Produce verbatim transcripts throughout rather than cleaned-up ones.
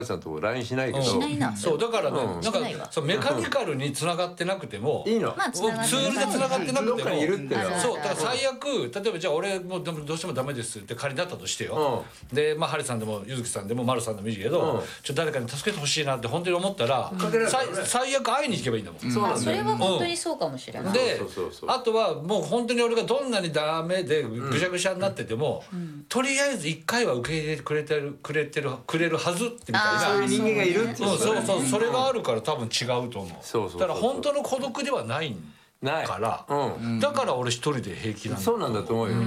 さんと ライン しないけど、 しないな。 そうだからね、 うん、 なんかそうメカニカルに繋がってなくてもいいの、 まあ、 ツールで繋がってなくどってかにいるってよ。 そうだから最悪例えばじゃあ俺もうどうしてもダメですって仮になったとしてよ、うん、でまあハリさんでもゆずきさんでも丸さんでもいいけど、うん、ちょっと誰かに助けてほしいなって本当に思ったら、うん、最, 最悪会いに行けばいいんだもん、うん、 そうなんだよね。それは本当にそうかもしれない、うん、 でそうそうそうそう、あとはもう本当に俺がどんなにダメでぐしゃぐしゃになってても、うん、とりあえず一回は受け入れてくれてるくれてるくれるはずってみたいな、 そういう人間がいるっていう、 そうそうそう、それがあるから多分違うと思う。そうそうそうそう、だから本当の孤独ではないから、うん、だから俺一人で平気なんだ。 そうなんだと思うよ、うんうん、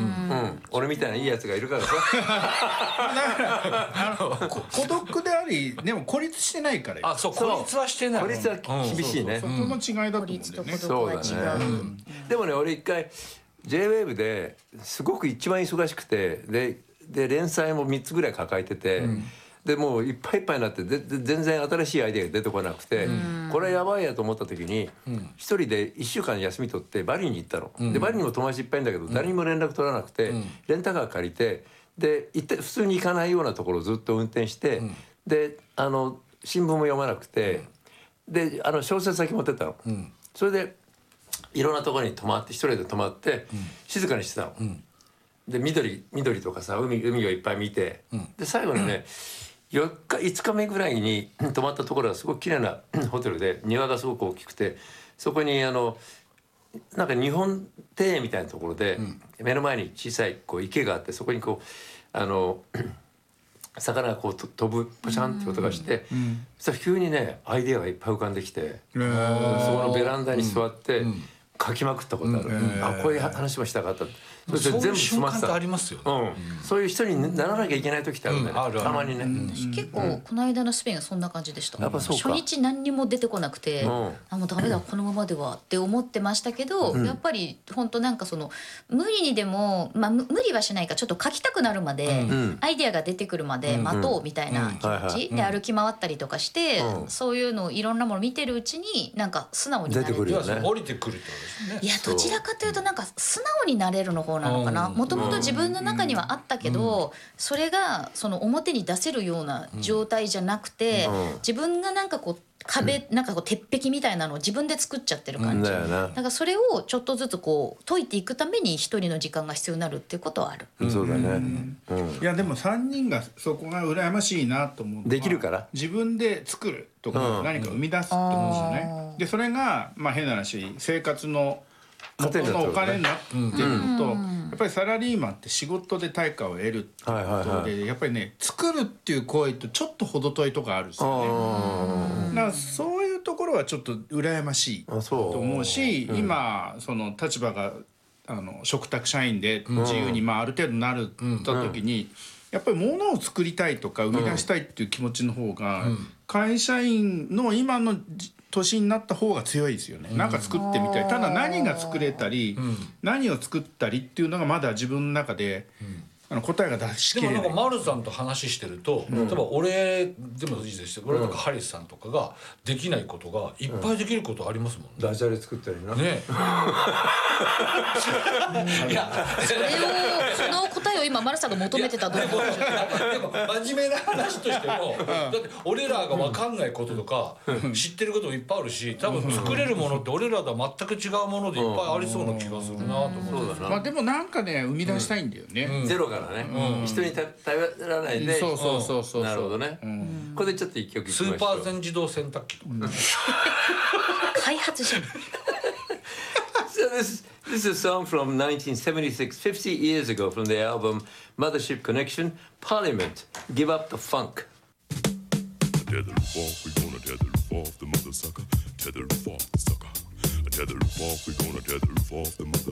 俺みたいないいやつがいるからさ孤独でありでも孤立してないから。 あ、そう、孤立はしてない。 孤立は厳しいね、 そこの違いだと思うんだよね。 そうだね、うん、でもね俺一回 ジェイウェーブ ですごく一番忙しくてでで連載もみっつぐらい抱えてて、うん、でもういっぱいいっぱいになってでで全然新しいアイデアが出てこなくて、これやばいやと思った時に一人でいっしゅうかん休み取ってバリに行ったの、うん、でバリにも友達いっぱいいるんだけど誰にも連絡取らなくて、うん、レンタカー借りてで行って普通に行かないようなところをずっと運転して、うん、であの新聞も読まなくて、であの小説だけ持ってったの、うん、それでいろんなところに泊まって一人で泊まって静かにしてたの、うん、で緑緑とかさ 海, 海をいっぱい見て、うん、で最後にねよっかいつかめぐらいに泊まったところがすごく綺麗なホテルで庭がすごく大きくて、そこにあのなんか日本庭園みたいなところで、うん、目の前に小さいこう池があってそこにこうあの魚がこう飛ぶポシャンって音がして、うん、そしたら急にねアイデアがいっぱい浮かんできて、そこのベランダに座って、うんうん書きまくったことある、うん、あこういう話もしたかった、 そして全部済ませた、そういう瞬間ってありますよね、 うんうん、そういう人にならなきゃいけない時ってあるんだよね、うん、あるあるたまにね、うん、 結構この間のスペインがそんな感じでした、 やっぱそうか、 初日何にも出てこなくて、うん、あもうダメだこのままではって思ってましたけど、うん、やっぱり本当なんかその無理にでも、まあ、無理はしないかちょっと書きたくなるまで、うん、アイデアが出てくるまで待とうみたいな気持ちで歩き回ったりとかして、うん、そういうのをいろんなもの見てるうちになんか素直になれる、 出てくるよね、 降りてくるってことですね。 いやどちらかというとなんか素直になれるの方なのかな、もともと自分の中にはあったけど、それがその表に出せるような状態じゃなくて、自分がなんかこう壁、なんかこう鉄壁みたいなのを自分で作っちゃってる感じ、だからそれをちょっとずつこう解いていくために一人の時間が必要になるっていうことはある、 うん、そうだね、 うん、いやでもさんにんがそこが羨ましいなと思うのはできるから自分で作るとか何か生み出すって思うんですよね、うん、でそれがまあ変な話生活の元のお金になってるのと、やっぱりサラリーマンって仕事で対価を得るってことで、はいはいはい、やっぱりね作るっていう行為とちょっと程遠いとこあるんですよね。だからそういうところはちょっと羨ましいと思うし、うん、今その立場があの嘱託社員で自由にまあある程度なるった時に、やっぱり物を作りたいとか生み出したいっていう気持ちの方が会社員の今の年になった方が強いですよね、うん、なんか作ってみたい、ただ何が作れたり、うん、何を作ったりっていうのがまだ自分の中で、うん、あの答えが出しきれない。 でもなんか丸さんと話してると、うん、例えば俺でもいいですよ、俺とかハリスさんとかができないことがいっぱいできることありますもんね、 ダジャレ作ったりなねいやそれをその答えを今丸さんが求めてたと思う。 でも真面目な話としても、だって俺らが分かんないこととか、うん、知ってることもいっぱいあるし、多分作れるものって俺らとは全く違うものでいっぱいありそうな気がするなと思って、 まあでもなんかね生み出したいんだよね、 うん、ゼロからね、うん、人に頼らないで、 そうそうそうそう、 なるほどね、うん、これでちょっと一曲いきましょう。 スーパー全自動洗濯機とか、うん、 開発じゃん So this, this is a song from nineteen seventy-six, fifty years ago, from the album Mothership Connection, Parliament, Give Up the Funk. Tether roof off, we gonna tether roof off the mother sucker. Tether roof off the sucker. Tether roof off, we gonna tether roof off the mother.